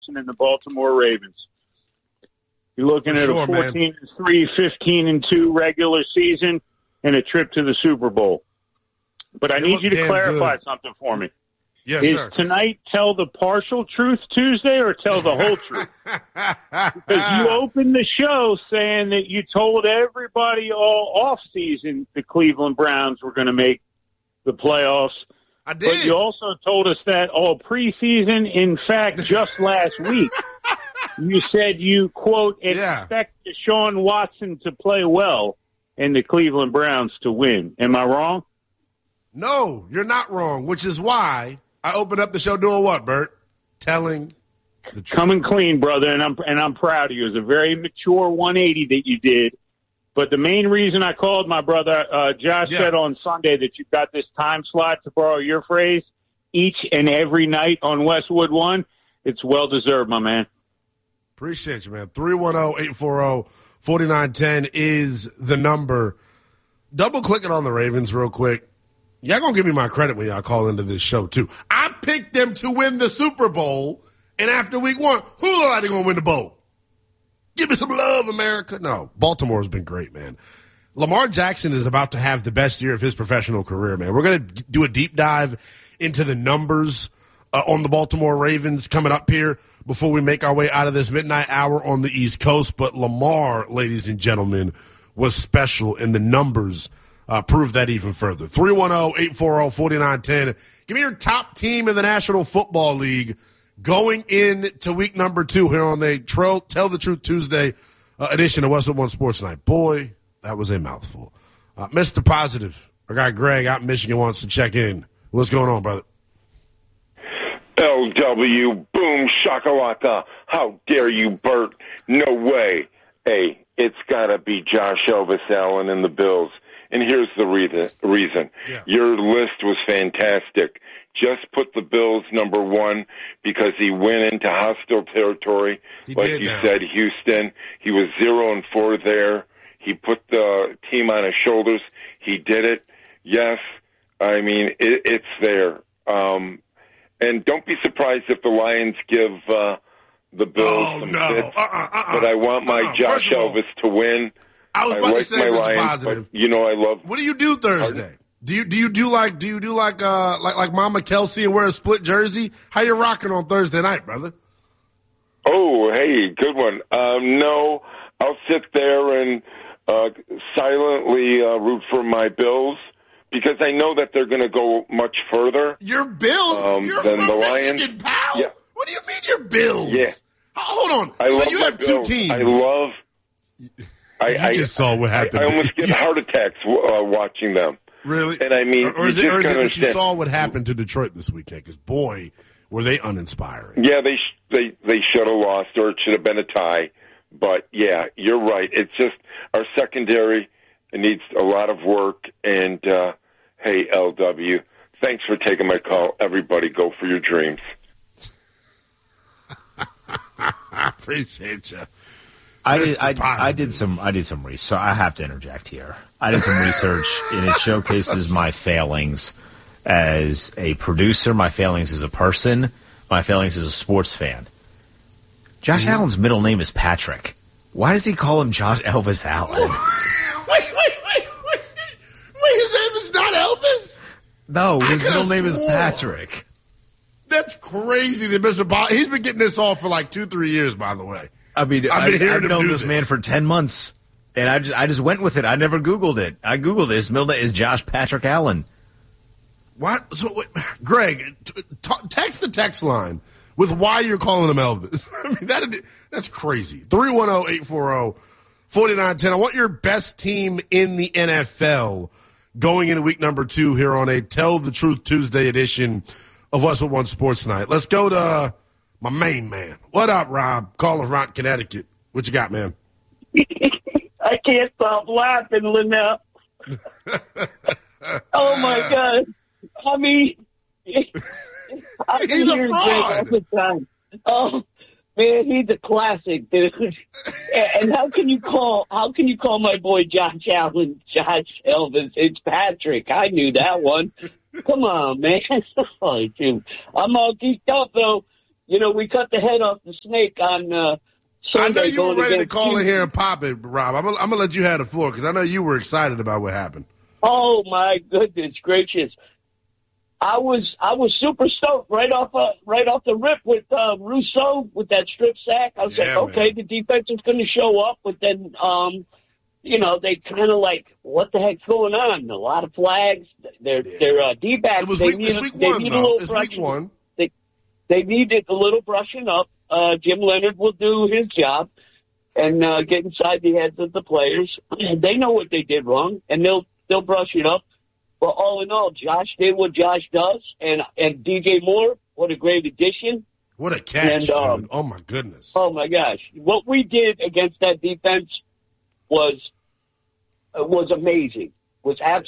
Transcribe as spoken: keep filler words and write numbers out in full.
and the Baltimore Ravens. You're looking For at sure, a fourteen and three, fifteen and two regular season and a trip to the Super Bowl. But I They need look you to damn clarify good. something for me. Yes, Is sir. tonight tell the partial truth Tuesday or tell the whole truth? Because you opened the show saying that you told everybody all off season the Cleveland Browns were going to make the playoffs. I did. But you also told us that all preseason. In fact, just last week, you said you, quote, Yeah. expect Deshaun Watson to play well and the Cleveland Browns to win. Am I wrong? No, you're not wrong, which is why I opened up the show doing what, Bert? Telling the truth. Coming clean, brother, and I'm and I'm proud of you. It was a very mature one eighty that you did. But the main reason I called my brother, uh, Josh Yeah. said on Sunday that you've got this time slot, to borrow your phrase, each and every night on Westwood One. It's well-deserved, my man. Appreciate you, man. three one zero, eight four zero, four nine one zero is the number. Double-clicking on the Ravens real quick. Y'all going to give me my credit when y'all call into this show, too. I picked them to win the Super Bowl, and after week one, who look like they're going to win the bowl? Give me some love, America. No, Baltimore's been great, man. Lamar Jackson is about to have the best year of his professional career, man. We're going to do a deep dive into the numbers uh, on the Baltimore Ravens coming up here before we make our way out of this midnight hour on the East Coast. But Lamar, ladies and gentlemen, was special, and the numbers uh, prove that even further. three one zero, eight four zero, four nine one zero. Give me your top team in the National Football League going into week number two here on the Tell, Tell the Truth Tuesday uh, edition of Westwood One Sports Night. Boy, that was a mouthful. Uh, Mister Positive, our guy Greg out in Michigan wants to check in. What's going on, brother? L W, boom, shakalaka. How dare you, Bert? No way. Hey, it's got to be Josh Elvis Allen and the Bills. And here's the reason. reason. Yeah. Your list was fantastic. Just put the Bills number one because he went into hostile territory. He like did you now. said, Houston. He was zero and four there. He put the team on his shoulders. He did it. Yes, I mean, it, it's there. Um, and don't be surprised if the Lions give uh, the Bills Oh, some no. fits. Uh-uh, uh-uh. But I want my Uh-uh. Josh First of all, Elvis to win. I was I about to like say, my Mister Lions, Positive. but you know I love. What do you do Thursday? Pardon? Do you do you do like do you do like uh like like Mama Kelsey and wear a split jersey? How you rocking on Thursday night, brother? Oh, hey, good one. Um, no, I'll sit there and uh, silently uh, root for my Bills because I know that they're going to go much further. Your Bills? Um, You're then from the Michigan, Lions? pal. Yeah. What do you mean your Bills? Yeah. Oh, hold on. I so love you my have two Bills. teams. I love. I, You I just saw what happened. I, I almost get heart attacks uh, watching them. Really? And I mean, or, or is you it, or just is it gotta that you understand- saw what happened to Detroit this weekend? Because boy, were they uninspiring. Yeah, they sh- they they should have lost, or it should have been a tie. But yeah, you're right. It's just our secondary needs a lot of work. And uh, hey, L W, thanks for taking my call. Everybody, go for your dreams. I appreciate you. I did, Mister I, Positive. I did some I did some research. So I have to interject here. I did some research, and it showcases my failings as a producer, my failings as a person, my failings as a sports fan. Josh Allen's middle name is Patrick. Why does he call him Josh Elvis Allen? wait, wait, wait, wait. Wait, his name is not Elvis? No, I his could've middle name is swore. Patrick. That's crazy that Mister Bob, he's been getting this off for like two, three years, by the way. I mean, I've I, been hearing I've him known do this this. man for ten months, and I just I just went with it. I never Googled it. I Googled it. His middle name is Josh Patrick Allen. What? So, wait, Greg, t- t- text the text line with why you're calling him Elvis. I mean, that that's crazy. three one zero, eight four zero, four nine one zero. I want your best team in the N F L going into week number two here on a Tell the Truth Tuesday edition of Westwood One Sports Night. Let's go to uh, my main man. What up, Rob? Calling from out Connecticut. What you got, man? I can't stop laughing, Linnell. Oh, my God. I mean, I He's a hear Greg fraud. all the time. Oh, man, he's a classic, dude. And how can you call, how can you call my boy Josh Allen Josh Elvis? It's Patrick. I knew that one. Come on, man. Oh, dude. I'm all geeked up, though. You know, we cut the head off the snake on uh, Sunday. I know you were ready to call in Houston. here and pop it, Rob. I'm going to let you have the floor because I know you were excited about what happened. Oh, my goodness gracious. I was I was super stoked right off uh, right off the rip with uh, Rousseau with that strip sack. I was Yeah, like, okay, man. the defense is going to show up, but then, um, you know, they kind of like, what the heck's going on? A lot of flags. They're Yeah. they're uh, D-backs. It was they week, need, it's week they one, need a though. little It's week brushing. one. They they needed a little brushing up. Uh, Jim Leonard will do his job and uh, get inside the heads of the players. They know what they did wrong, and they'll they'll brush it up. But all in all, Josh did what Josh does, and and D J Moore, what a great addition. What a catch, And, um, dude. Oh, my goodness. Oh, my gosh. What we did against that defense was uh, was amazing, was absolutely